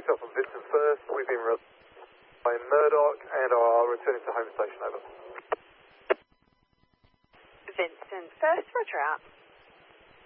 picked up from Vincent First. We've been by Murdoch and are returning to home station, over. Vincent First, roger out.